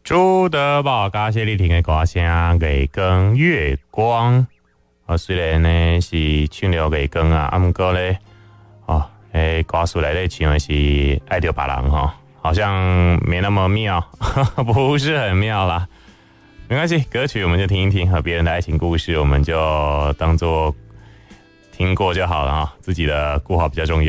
朱德宝感谢你听的歌声《月光月光》虽然呢是唱了月光啊，不过呢歌词来的唱的是爱着别人好像没那么妙，不是很妙啦。没关系，歌曲我们就听一听，和别人的爱情故事我们就当作听过就好了自己的顾好比较重要。